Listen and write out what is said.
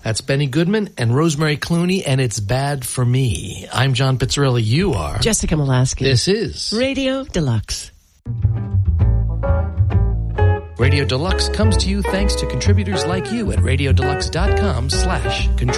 That's Benny Goodman and Rosemary Clooney, and It's Bad for Me. I'm John Pizzarelli. You are Jessica Molaski. This is Radio Deluxe. Radio Deluxe comes to you thanks to contributors like you at radiodeluxe.com/contribute.